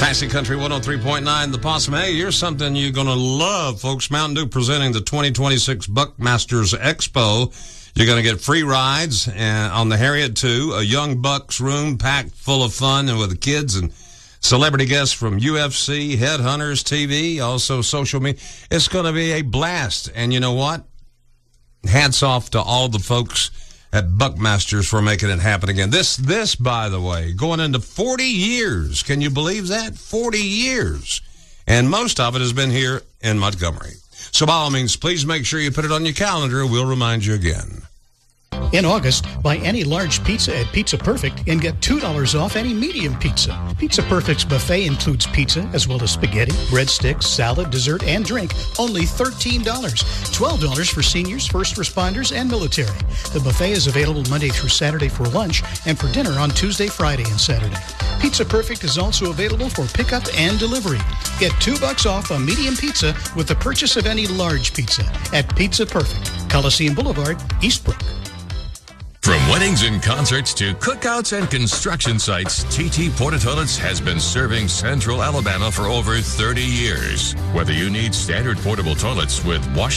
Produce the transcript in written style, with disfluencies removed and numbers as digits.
Classic Country 103.9, The Possum. Hey, here's something you're going to love, folks. Mountain Dew presenting the 2026 Buckmasters Expo. You're going to get free rides on the Harriet 2, a Young Bucks room packed full of fun and with the kids and celebrity guests from UFC, Headhunters, TV, also social media. It's going to be a blast. And you know what? Hats off to all the folks at Buckmasters for making it happen again. This, by the way, going into 40 years. Can you believe that? 40 years. And most of it has been here in Montgomery. So by all means, please make sure you put it on your calendar. We'll remind you again. In August, buy any large pizza at Pizza Perfect and get $2 off any medium pizza. Pizza Perfect's buffet includes pizza as well as spaghetti, breadsticks, salad, dessert, and drink. Only $13. $12 for seniors, first responders, and military. The buffet is available Monday through Saturday for lunch and for dinner on Tuesday, Friday, and Saturday. Pizza Perfect is also available for pickup and delivery. Get $2 off a medium pizza with the purchase of any large pizza at Pizza Perfect, Coliseum Boulevard, Eastbrook. From weddings and concerts to cookouts and construction sites, TT Porta Toilets has been serving Central Alabama for over 30 years. Whether you need standard portable toilets with wash